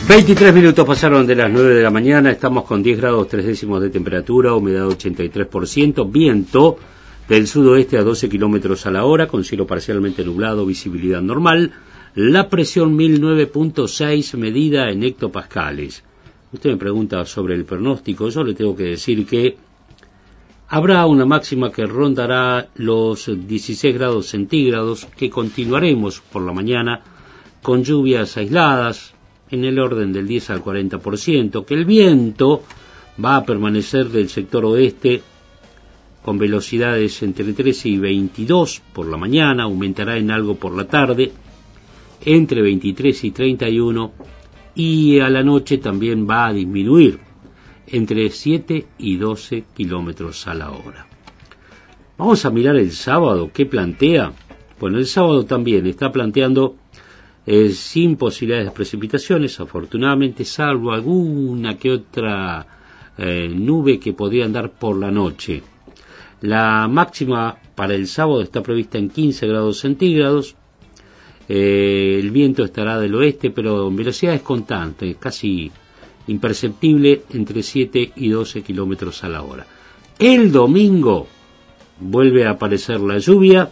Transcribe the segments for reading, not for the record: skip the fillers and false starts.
23 minutos pasaron de las 9 de la mañana, estamos con 10 grados 3 décimos de temperatura, humedad 83%, viento del sudoeste a 12 kilómetros a la hora, con cielo parcialmente nublado, visibilidad normal, la presión 1009.6 medida en hectopascales. Usted me pregunta sobre el pronóstico, yo le tengo que decir que habrá una máxima que rondará los 16 grados centígrados, que continuaremos por la mañana con lluvias aisladas, en el orden del 10 al 40%, que el viento va a permanecer del sector oeste con velocidades entre 13 y 22 por la mañana, aumentará en algo por la tarde, entre 23 y 31, y a la noche también va a disminuir, entre 7 y 12 kilómetros a la hora. Vamos a mirar el sábado, ¿qué plantea? Bueno, el sábado también está planteando sin posibilidades de precipitaciones, afortunadamente, salvo alguna que otra nube que podría andar por la noche. La máxima para el sábado está prevista en 15 grados centígrados. El viento estará del oeste, pero en velocidades constantes, casi imperceptible, entre 7 y 12 kilómetros a la hora. El domingo vuelve a aparecer la lluvia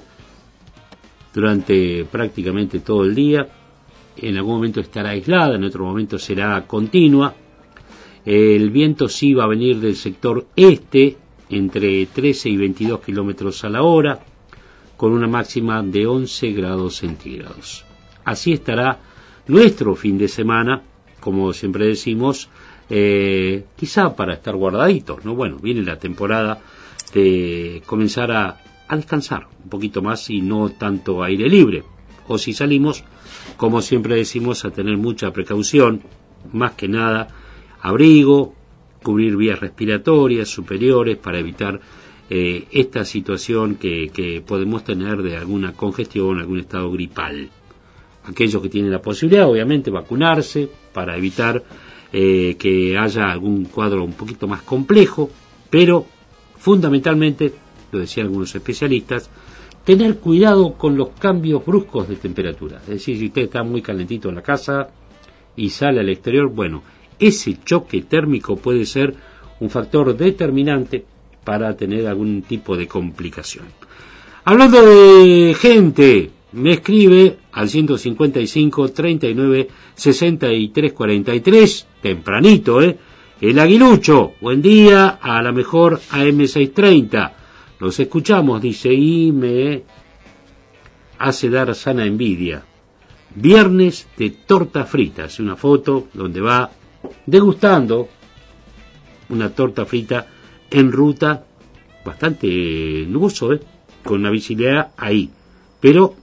durante prácticamente todo el día. En algún momento estará aislada, en otro momento será continua. El viento sí va a venir del sector este, entre 13 y 22 kilómetros a la hora, con una máxima de 11 grados centígrados. Así estará nuestro fin de semana, como siempre decimos, quizá para estar guardaditos, ¿no? Bueno, viene la temporada de comenzar a descansar un poquito más y no tanto aire libre. O si salimos, como siempre decimos, a tener mucha precaución, más que nada abrigo, cubrir vías respiratorias superiores para evitar esta situación que podemos tener de alguna congestión, algún estado gripal. Aquellos que tienen la posibilidad, obviamente, vacunarse para evitar que haya algún cuadro un poquito más complejo, pero fundamentalmente, lo decían algunos especialistas, tener cuidado con los cambios bruscos de temperatura. Es decir, si usted está muy calentito en la casa y sale al exterior, bueno, ese choque térmico puede ser un factor determinante para tener algún tipo de complicación. Hablando de gente, me escribe al 155 39 63 43, tempranito, el Aguilucho, buen día, a la mejor AM630. Los escuchamos, dice, y me hace dar sana envidia. Viernes de torta frita, es una foto donde va degustando una torta frita en ruta, bastante nuboso, con una visibilidad ahí, pero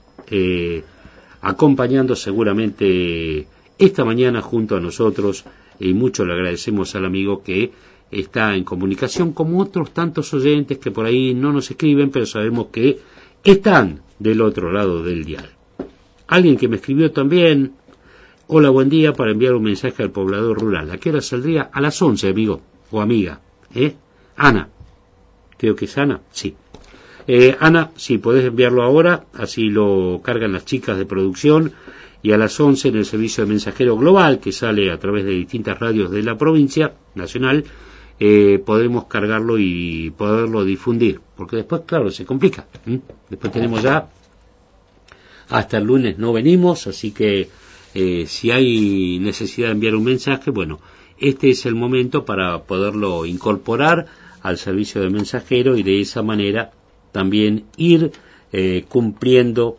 acompañando seguramente esta mañana junto a nosotros, y mucho le agradecemos al amigo que está en comunicación, como otros tantos oyentes que por ahí no nos escriben, pero sabemos que están del otro lado del dial. Alguien que me escribió también: hola, buen día, para enviar un mensaje al poblador rural. ¿A qué hora saldría? A las 11, amigo o amiga. Ana, creo que es Ana, sí. Ana, si podés enviarlo ahora, así lo cargan las chicas de producción, y a las 11 en el servicio de mensajero global, que sale a través de distintas radios de la provincia nacional, podremos cargarlo y poderlo difundir, porque después, claro, se complica. Después tenemos ya hasta el lunes no venimos, así que si hay necesidad de enviar un mensaje, bueno, este es el momento para poderlo incorporar al servicio de mensajero y de esa manera también ir cumpliendo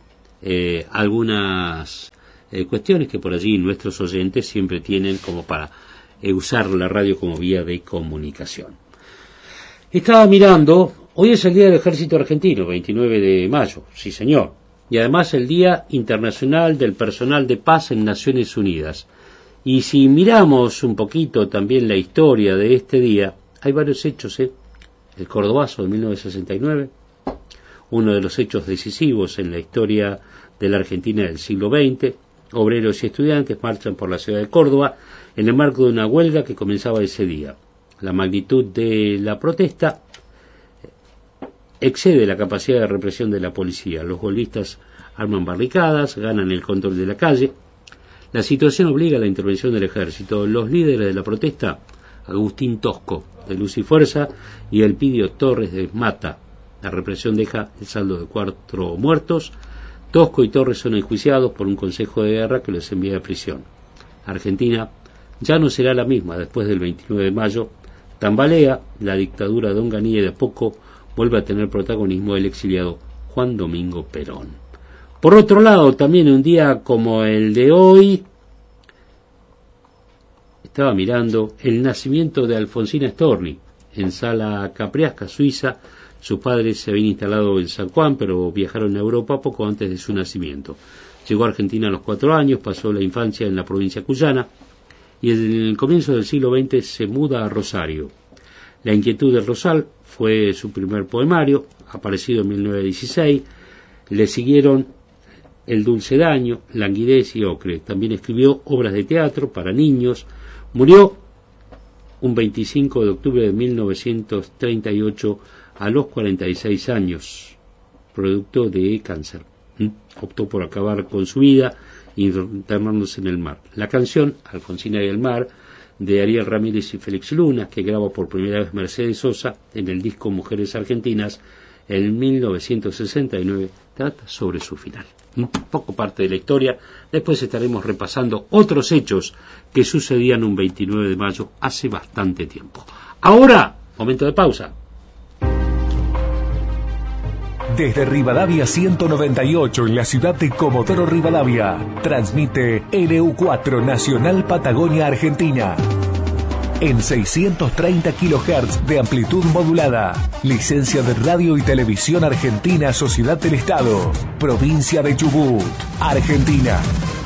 algunas cuestiones que por allí nuestros oyentes siempre tienen como para usar la radio como vía de comunicación. Estaba mirando, hoy es el Día del Ejército Argentino, 29 de mayo, sí señor, y además el Día Internacional del Personal de Paz en Naciones Unidas. Y si miramos un poquito también la historia de este día, hay varios hechos, el Cordobazo de 1969, uno de los hechos decisivos en la historia de la Argentina del siglo XX. Obreros y estudiantes marchan por la ciudad de Córdoba en el marco de una huelga que comenzaba ese día. La magnitud de la protesta excede la capacidad de represión de la policía. Los golpistas arman barricadas, ganan el control de la calle. La situación obliga a la intervención del ejército. Los líderes de la protesta, Agustín Tosco, de Luz y Fuerza, y Elpidio Torres, de Mata. La represión deja el saldo de 4 muertos. Tosco y Torres son enjuiciados por un consejo de guerra que los envía a prisión. Argentina ya no será la misma después del 29 de mayo. Tambalea la dictadura de Onganía y de a poco vuelve a tener protagonismo el exiliado Juan Domingo Perón. Por otro lado, también un día como el de hoy, estaba mirando el nacimiento de Alfonsina Storni en Sala Capriasca, Suiza. Sus padres se habían instalado en San Juan, pero viajaron a Europa poco antes de su nacimiento. Llegó a Argentina a los 4 años, pasó la infancia en la provincia cuyana y en el comienzo del siglo XX se muda a Rosario. La inquietud del Rosal fue su primer poemario, aparecido en 1916. Le siguieron El dulce daño, Languidez y Ocre. También escribió obras de teatro para niños. Murió un 25 de octubre de 1938 a los 46 años, producto de cáncer. Optó por acabar con su vida internándose en el mar. La canción Alfonsina y el mar, de Ariel Ramírez y Félix Luna, que grabó por primera vez Mercedes Sosa en el disco Mujeres Argentinas en 1969, trata sobre su final. Un poco parte de la historia. Después estaremos repasando otros hechos que sucedían un 29 de mayo hace bastante tiempo. Ahora, momento de pausa. Desde Rivadavia 198 en la ciudad de Comodoro Rivadavia, transmite LU4 Nacional Patagonia Argentina. En 630 kHz de amplitud modulada. Licencia de Radio y Televisión Argentina, Sociedad del Estado. Provincia de Chubut, Argentina.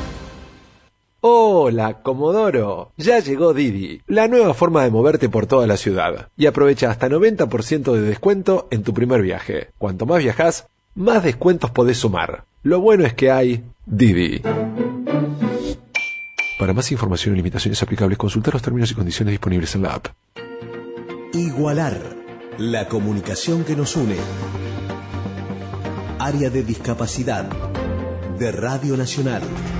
Hola, Comodoro. Ya llegó Didi, la nueva forma de moverte por toda la ciudad. Y aprovecha hasta 90% de descuento en tu primer viaje. Cuanto más viajás, más descuentos podés sumar. Lo bueno es que hay Didi. Para más información y limitaciones aplicables, consulta los términos y condiciones disponibles en la app. Igualar, la comunicación que nos une. Área de discapacidad de Radio Nacional.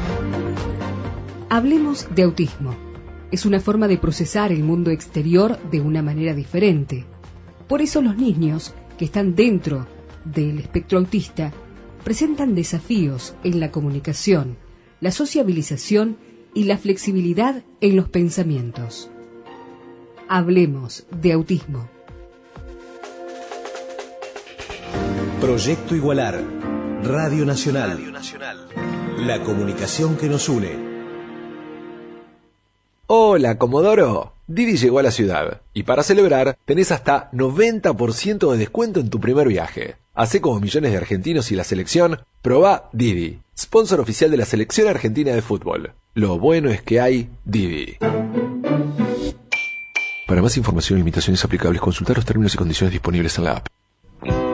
Hablemos de autismo. Es una forma de procesar el mundo exterior de una manera diferente. Por eso los niños que están dentro del espectro autista presentan desafíos en la comunicación, la sociabilización y la flexibilidad en los pensamientos. Hablemos de autismo. Proyecto Igualar, Radio Nacional. La comunicación que nos une. Hola, Comodoro. Didi llegó a la ciudad. Y para celebrar, tenés hasta 90% de descuento en tu primer viaje. Hacé como millones de argentinos y la selección, probá Didi, sponsor oficial de la Selección Argentina de Fútbol. Lo bueno es que hay Didi. Para más información y limitaciones aplicables, consultar los términos y condiciones disponibles en la app.